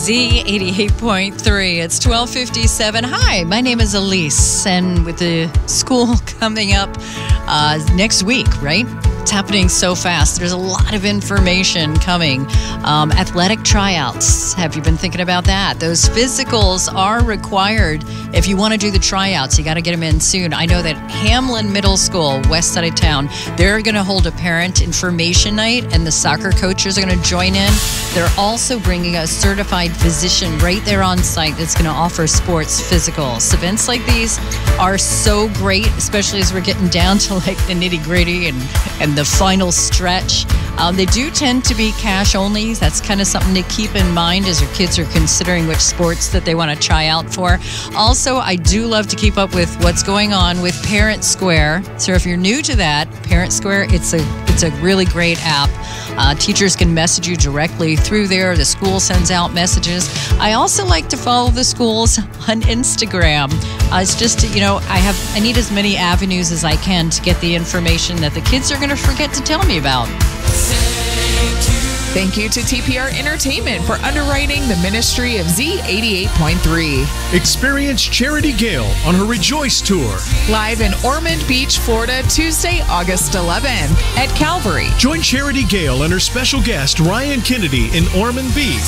Z88.3. It's 12:57. Hi, my name is Elise, and with the school coming up next week, right? It's happening so fast. There's a lot of information coming. Athletic tryouts. Have you been thinking about that? Those physicals are required if you want to do the tryouts. You got to get them in soon. I know that Hamlin Middle School, west side of town, they're going to hold a parent information night, and the soccer coaches are going to join in. They're also bringing a certified physician right there on site that's going to offer sports physicals. Events like these are so great, especially as we're getting down to like the nitty-gritty and the final stretch. They do tend to be cash only. That's kind of something to keep in mind as your kids are considering which sports that they want to try out for. Also, I do love to keep up with what's going on with Parent Square. So if you're new to that, Parent Square, it's a really great app. Teachers can message you directly through there. The school sends out messages. I also like to follow the schools on Instagram. It's just, I need as many avenues as I can to get the information that the kids are going to forget to tell me about. Thank you to TPR Entertainment for underwriting the ministry of Z88.3. Experience Charity Gale on her Rejoice Tour. Live in Ormond Beach, Florida, Tuesday, August 11th at Calvary. Join Charity Gale and her special guest, Ryan Kennedy, in Ormond Beach.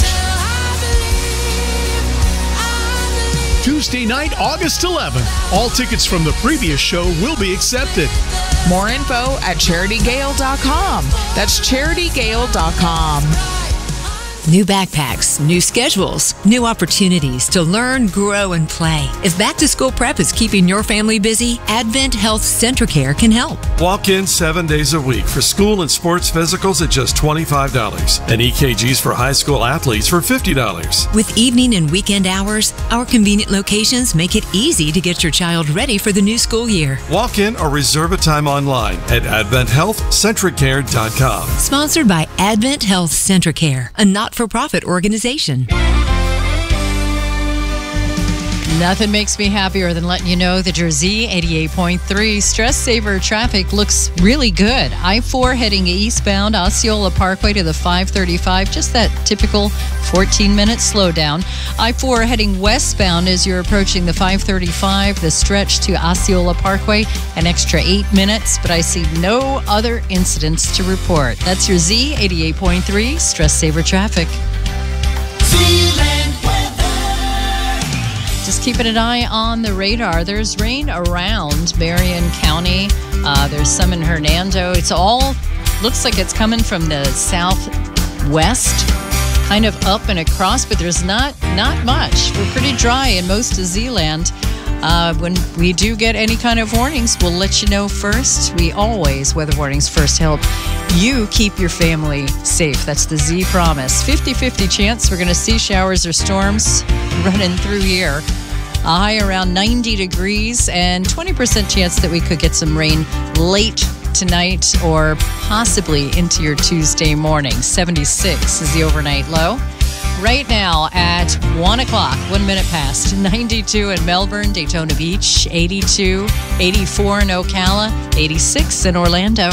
Tuesday night, August 11th. All tickets from the previous show will be accepted. More info at CharityGale.com. That's CharityGale.com. New backpacks, new schedules, new opportunities to learn, grow, and play. If back-to-school prep is keeping your family busy, Advent Health Centracare can help. Walk in 7 days a week for school and sports physicals at just $25 and EKGs for high school athletes for $50. With evening and weekend hours, our convenient locations make it easy to get your child ready for the new school year. Walk in or reserve a time online at AdventHealthCentricare.com. Sponsored by Advent Health Centracare, a not-for-profit organization. Nothing makes me happier than letting you know that your Z88.3 Stress Saver traffic looks really good. I-4 heading eastbound Osceola Parkway to the 535, just that typical 14-minute slowdown. I-4 heading westbound as you're approaching the 535, the stretch to Osceola Parkway, an extra 8 minutes, but I see no other incidents to report. That's your Z88.3 Stress Saver traffic. Just keeping an eye on the radar. There's rain around Marion County. There's some in Hernando. It's all looks like it's coming from the southwest, kind of up and across, but there's not much. We're pretty dry in most of Z-land. When we do get any kind of warnings, we'll let you know first. We always, weather warnings first, help you keep your family safe. That's the Z promise. 50-50 chance we're going to see showers or storms running through here. A high around 90 degrees and 20% chance that we could get some rain late tonight or possibly into your Tuesday morning. 76 is the overnight low. Right now at 1 o'clock, 1 minute past, 92 in Melbourne, Daytona Beach, 82, 84 in Ocala, 86 in Orlando.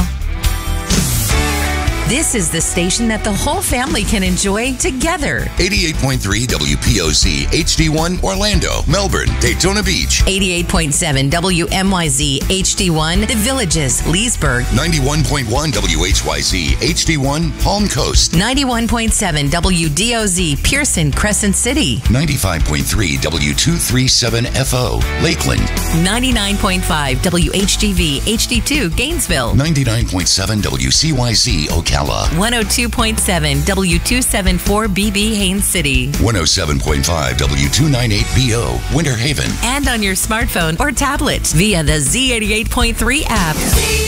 This is the station that the whole family can enjoy together. 88.3 WPOZ, HD1, Orlando, Melbourne, Daytona Beach. 88.7 WMYZ, HD1, The Villages, Leesburg. 91.1 WHYZ, HD1, Palm Coast. 91.7 WDOZ, Pearson, Crescent City. 95.3 W237FO, Lakeland. 99.5 WHGV, HD2, Gainesville. 99.7 WCYZ, Ocala. 102.7 W274BB, Haines City. 107.5 W298BO, Winter Haven. And on your smartphone or tablet via the Z88.3 app.